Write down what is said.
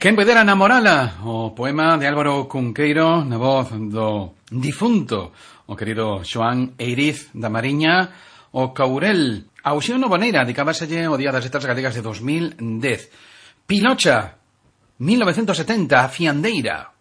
Quen puidera namorala? O poema de Álvaro Cunqueiro na voz do difunto, o querido Xoán Eiriz da Mariña, o Caurel. A Uxión Novoneira dedicábasalle o Día das Letras Galegas de 2010. Pilocha, 1970, a Fiandeira.